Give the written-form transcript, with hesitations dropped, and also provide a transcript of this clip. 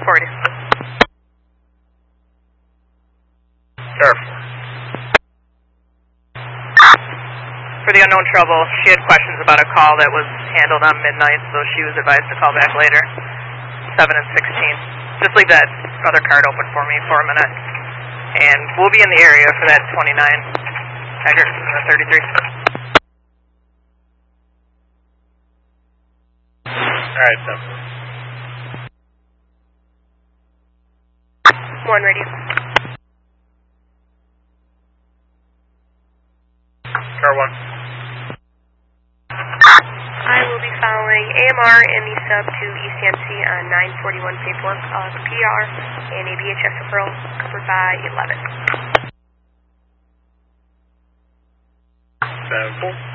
40. Sheriff. For the unknown trouble, she had questions about a call that was handled on midnight, so she was advised to call back later. 7 and 16. Just leave that other card open for me for a minute. And we'll be in the area for that 29 Tiger and the 33. Alright, so. 1 radio. Car 1. I will be following AMR and the sub to ECMC on 941 paperwork, PR and a BHS referral covered by 11. 7-4.